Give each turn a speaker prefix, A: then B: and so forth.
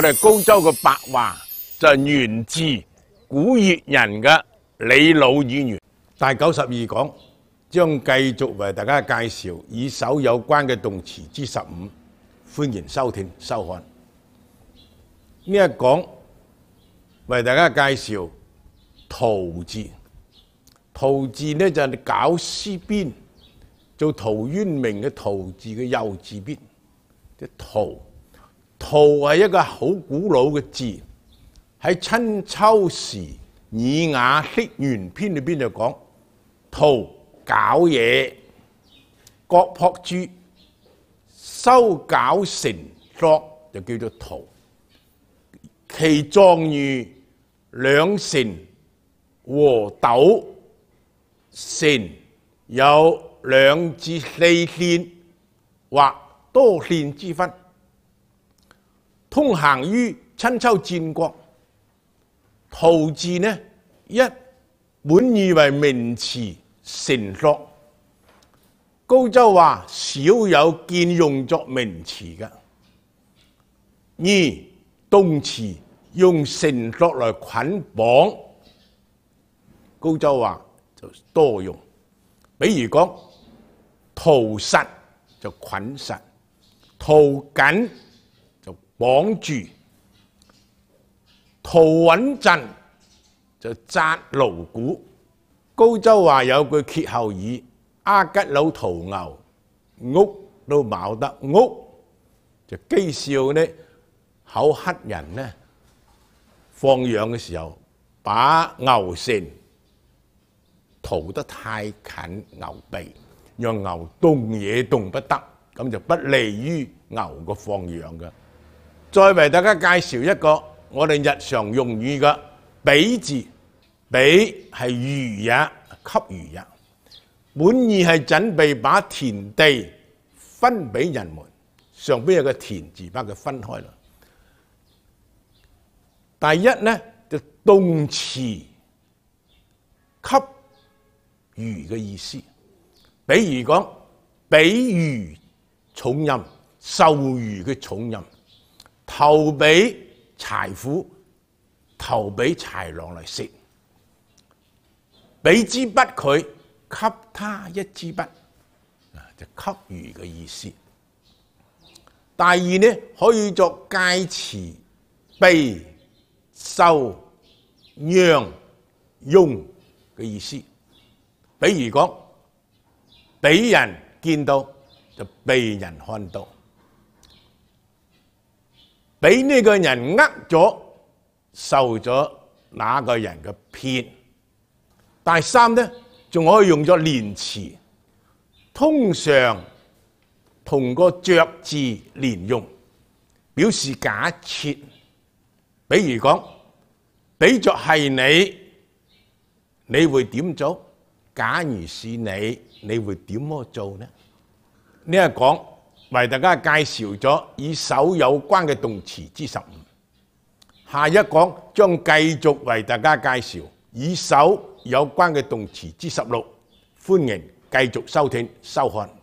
A: 我哋高州嘅白話就係源自古越人嘅李老語言。第92講將繼續為大家介紹與手有關嘅動詞之15，歡迎收聽收看。呢一講為大家介紹陶字，陶字呢就係搞絲邊，做陶淵明嘅陶字嘅右字邊，即陶。陶係一個好古老嘅字，喺春秋時《爾雅釋玄篇》裏邊就講陶搞嘢，郭璞注修搞成作就叫做陶。其狀如兩成和斗，成有2至4線或多線之分。通行於春秋戰國。陶字呢，一本義為名詞成作，高州話少有見用作名詞嘅。二動詞用成作來捆綁，高州話就多用。比如講陶實就捆實，陶緊就綁住，陶穩陣就紮牢固。高州話有句歇後語：阿吉佬陶牛，屋都冇得屋，就譏笑呢口黑人呢放養嘅時候，把牛繩塗得太近牛鼻，讓牛動嘢動不得，咁就不利於牛個放養嘅。再為大家介紹一個我哋日常用語嘅比字，比係予也，給予也。本意係準備把田地分俾人們，上邊有個田字，把佢分開啦。第一呢就動詞給予嘅意思，比如講比喻重任，授予嘅重任。投俾豺虎，投俾豺狼嚟食。俾支筆佢，給他一支筆，就給予嘅意思。第二呢，可以作介詞，備、受、讓、用嘅意思。比如講，俾人見到就被人看到。俾呢個人呃咗，受咗那個人嘅騙。第三呢，仲可以用作連詞，通常同個着字連用，表示假設。比如講，比作係你會點做？假如是你會點麼做呢？呢一講為大家介紹咗與手有關嘅動詞之15，下一講將繼續為大家介紹與手有關嘅動詞之16，歡迎繼續收聽收看。